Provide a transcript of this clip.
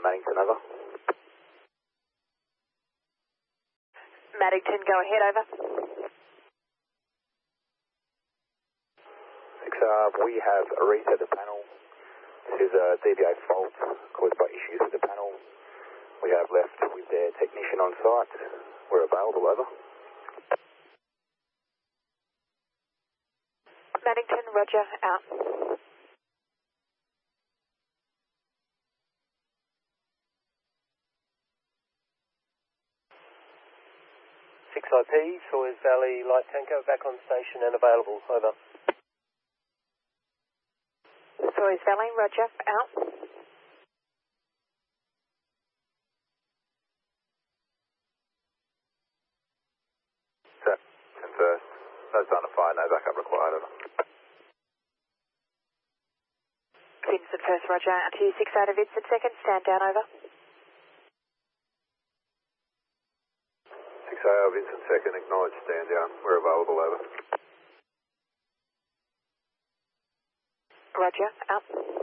Maddington, over. Maddington, go ahead, over. 6, we have reset the panel. This is a DBA fault caused by issues with the panel. We have left with their technician on site. We're available, over. Maddington, roger, out. IP, Sawyers Valley Light Tanker, back on station and available, over. Sawyers Valley, roger, out. Set, 10 first. No sign of fire, no backup required, over. Vincent first, roger, out to you, 6 out of Vincent second, stand down, over. 6 Vincent second, acknowledge stand down. We're available, over. Roger, out.